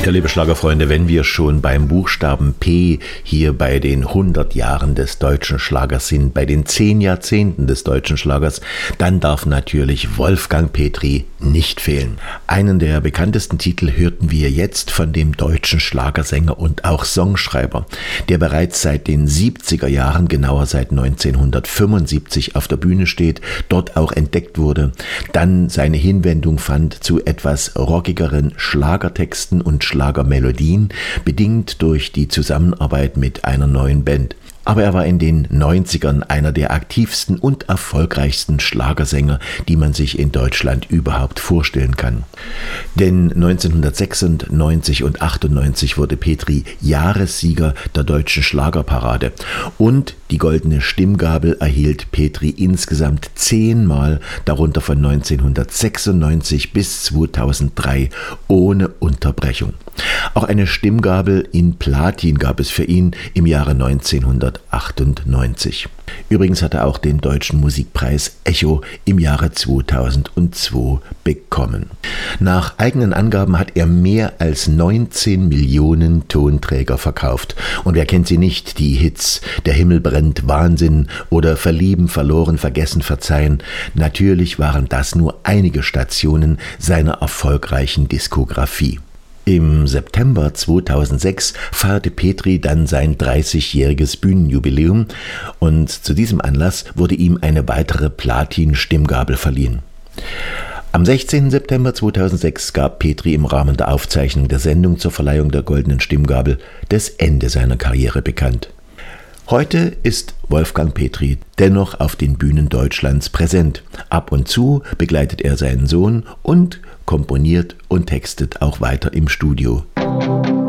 Ja, liebe Schlagerfreunde, wenn wir schon beim Buchstaben P hier bei den 100 Jahren des deutschen Schlagers sind, bei den 10 Jahrzehnten des deutschen Schlagers, dann darf natürlich Wolfgang Petri nicht fehlen. Einen der bekanntesten Titel hörten wir jetzt von dem deutschen Schlagersänger und auch Songschreiber, der bereits seit den 70er Jahren, genauer seit 1975 auf der Bühne steht, dort auch entdeckt wurde, dann seine Hinwendung fand zu etwas rockigeren Schlagertexten und Schlagermelodien, bedingt durch die Zusammenarbeit mit einer neuen Band. Aber er war in den 90ern einer der aktivsten und erfolgreichsten Schlagersänger, die man sich in Deutschland überhaupt vorstellen kann. Denn 1996 und 98 wurde Petri Jahressieger der deutschen Schlagerparade und die Goldene Stimmgabel erhielt Petri insgesamt 10-mal, darunter von 1996 bis 2003 ohne Unterbrechung. Auch eine Stimmgabel in Platin gab es für ihn im Jahre 1998. Übrigens hat er auch den Deutschen Musikpreis Echo im Jahre 2002 bekommen. Nach eigenen Angaben hat er mehr als 19 Millionen Tonträger verkauft. Und wer kennt sie nicht, die Hits Der Himmel brennt, Wahnsinn oder Verlieben, verloren, vergessen, verzeihen. Natürlich waren das nur einige Stationen seiner erfolgreichen Diskografie. Im September 2006 feierte Petri dann sein 30-jähriges Bühnenjubiläum und zu diesem Anlass wurde ihm eine weitere Platin-Stimmgabel verliehen. Am 16. September 2006 gab Petri im Rahmen der Aufzeichnung der Sendung zur Verleihung der Goldenen Stimmgabel das Ende seiner Karriere bekannt. Heute ist Wolfgang Petri dennoch auf den Bühnen Deutschlands präsent. Ab und zu begleitet er seinen Sohn und komponiert und textet auch weiter im Studio.